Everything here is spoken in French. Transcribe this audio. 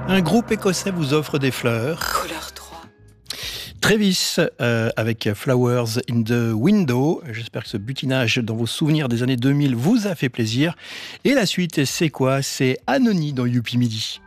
Un groupe écossais vous offre des fleurs. Couleur 3. Travis avec Flowers in the Window. J'espère que ce butinage dans vos souvenirs des années 2000 vous a fait plaisir. Et la suite, c'est quoi? C'est Anony dans Youpi Midi.